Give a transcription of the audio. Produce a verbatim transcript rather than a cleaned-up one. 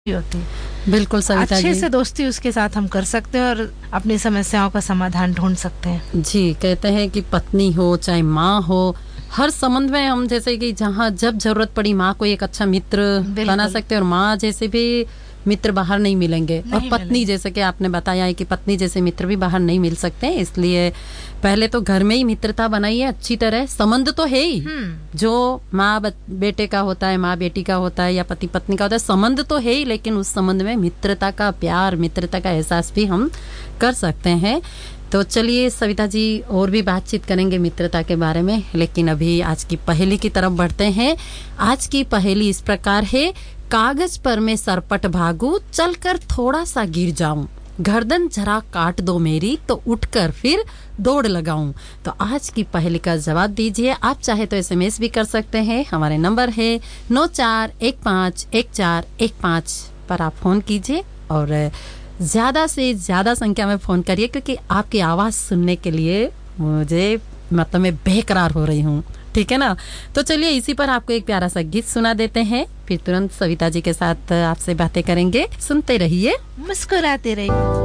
होती है। बिल्कुल सविता जी, अच्छे से दोस्ती उसके साथ हम कर सकते हैं और अपनी समस्याओं का समाधान ढूंढ सकते हैं। जी कहते हैं कि पत्नी हो चाहे माँ हो, हर संबंध में हम जैसे कि जहाँ जब जरूरत पड़ी माँ को एक अच्छा मित्र बना सकते हैं और माँ जैसे भी मित्र बाहर नहीं मिलेंगे नहीं और पत्नी मिलेंगे। जैसे कि आपने बताया है कि पत्नी जैसे मित्र भी बाहर नहीं मिल सकते, इसलिए पहले तो घर में ही मित्रता बनाइए अच्छी तरह। संबंध तो है ही, जो माँ बेटे का होता है, माँ बेटी का होता है या पति पत्नी का होता है, संबंध तो है ही, लेकिन उस संबंध में मित्रता का प्यार, मित्रता का एहसास भी हम कर सकते हैं। तो चलिए सविता जी, और भी बातचीत करेंगे मित्रता के बारे में, लेकिन अभी आज की पहेली की तरफ बढ़ते हैं। आज की पहेली इस प्रकार है, कागज पर मैं सरपट भागू, चलकर थोड़ा सा गिर जाऊं, गर्दन जरा काट दो मेरी, तो उठकर फिर दौड़ लगाऊं। तो आज की पहेली का जवाब दीजिए। आप चाहे तो एसएमएस भी कर सकते हैं, हमारे नंबर है नौ चार एक पाँच एक चार एक पाँच पर आप फोन कीजिए और ज्यादा से ज्यादा संख्या में फोन करिए, क्योंकि आपकी आवाज सुनने के लिए मुझे मतलब मैं बेकरार हो रही हूँ, ठीक है ना। तो चलिए इसी पर आपको एक प्यारा सा गीत सुना देते हैं, फिर तुरंत सविता जी के साथ आपसे बातें करेंगे। सुनते रहिए, मुस्कुराते रहिए।